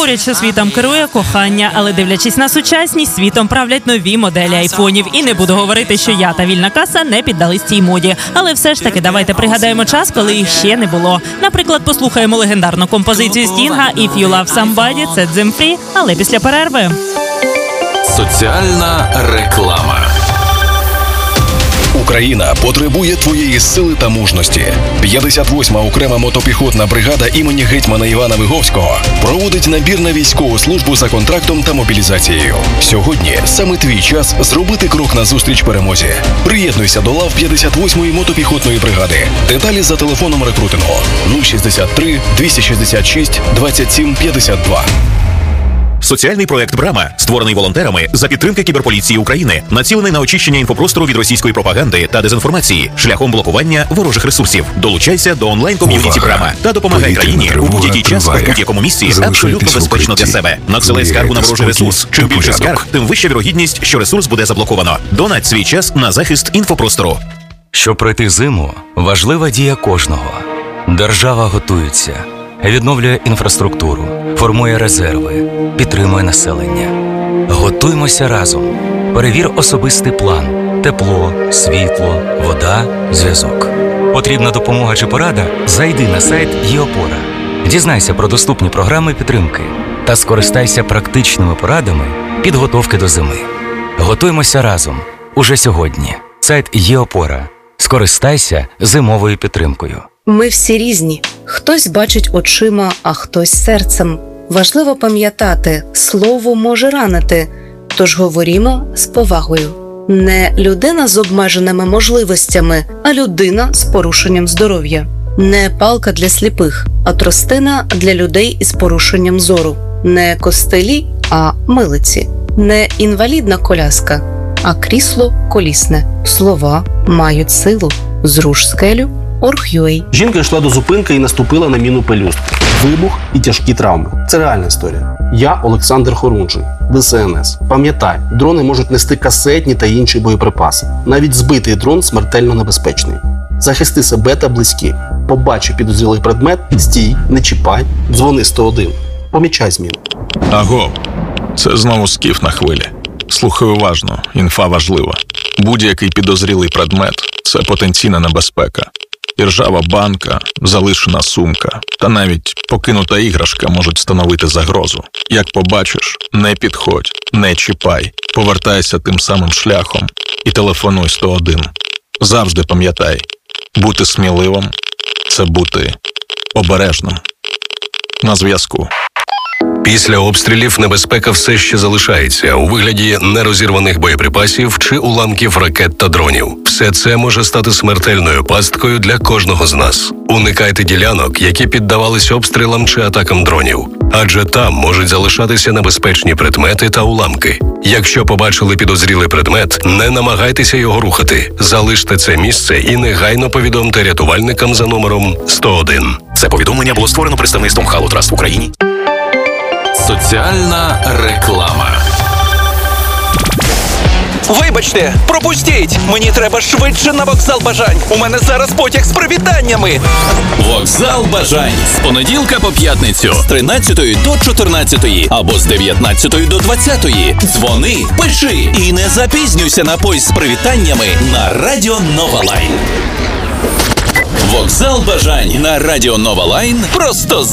Говорять, що світом керує кохання, але дивлячись на сучасність, світом правлять нові моделі айфонів. І не буду говорити, що я та вільна каса не піддались цій моді. Але все ж таки давайте пригадаємо час, коли їх ще не було. Наприклад, послухаємо легендарну композицію Стінга «If you love somebody» – це Дзимфрі, але після перерви. Соціальна реклама. Україна потребує твоєї сили та мужності. 58-ма окрема мотопіхотна бригада імені гетьмана Івана Виговського проводить набір на військову службу за контрактом та мобілізацією. Сьогодні саме твій час зробити крок назустріч перемозі. Приєднуйся до лав 58-ї мотопіхотної бригади. Деталі за телефоном рекрутингу 063 266 27 52. Соціальний проект «Брама», створений волонтерами за підтримки Кіберполіції України, націлений на очищення інфопростору від російської пропаганди та дезінформації шляхом блокування ворожих ресурсів. Долучайся до онлайн-ком'юніті «Брама» та допомагай країні у будь-який час, у будь-якому місці, абсолютно безпечно для себе. Надсилай скаргу на ворожий ресурс. Чим більше скарг, тим вища вірогідність, що ресурс буде заблоковано. Донать свій час на захист інфопростору. Щоб пройти зиму, важлива дія кожного. Держава готується, відновлює інфраструктуру, формує резерви, підтримує населення. Готуймося разом. Перевір особистий план. Тепло, світло, вода, зв'язок. Потрібна допомога чи порада? Зайди на сайт ЄОпора. Дізнайся про доступні програми підтримки та скористайся практичними порадами підготовки до зими. Готуймося разом. Уже сьогодні. Сайт ЄОпора. Скористайся зимовою підтримкою. Ми всі різні. Хтось бачить очима, а хтось серцем. Важливо пам'ятати, слово може ранити, тож говорімо з повагою. Не людина з обмеженими можливостями, а людина з порушенням здоров'я. Не палка для сліпих, а тростина для людей із порушеннем зору. Не костелі, а милиці. Не інвалідна коляска, а крісло колісне. Слова мають силу. Зруш скелю. Org.ua. Жінка йшла до зупинки і наступила на міну пелюстки. Вибух і тяжкі травми. Це реальна історія. Я Олександр Хорунжий, ДСНС. Пам'ятай, дрони можуть нести касетні та інші боєприпаси. Навіть збитий дрон смертельно небезпечний. Захисти себе та близьких. Побачив підозрілий предмет, стій, не чіпай, дзвони 101. Помічай зміну. Аго, це знову скіф на хвилі. Слухай уважно, інфа важлива. Будь-який підозрілий предмет – це потенційна небезпека. І ржава банка, залишена сумка та навіть покинута іграшка можуть становити загрозу. Як побачиш, не підходь, не чіпай, повертайся тим самим шляхом і телефонуй 101. Завжди пам'ятай, бути сміливим – це бути обережним. На зв'язку. Після обстрілів небезпека все ще залишається у вигляді нерозірваних боєприпасів чи уламків ракет та дронів. Все це може стати смертельною пасткою для кожного з нас. Уникайте ділянок, які піддавалися обстрілам чи атакам дронів, адже там можуть залишатися небезпечні предмети та уламки. Якщо побачили підозрілий предмет, не намагайтеся його рухати. Залиште це місце і негайно повідомте рятувальникам за номером 101. Це повідомлення було створено представництвом Halo Trust в Україні. Соціальна реклама. Вибачте, пропустіть! Мені треба швидше на вокзал Бажань. У мене зараз потяг з привітаннями. Вокзал Бажань. З понеділка по п'ятницю. З 13 до 14 або з 19 до 20. Дзвони, пиши і не запізнюйся на поїзд з привітаннями на Радіо Нова Лайн. Вокзал Бажань на Радіо Нова Лайн просто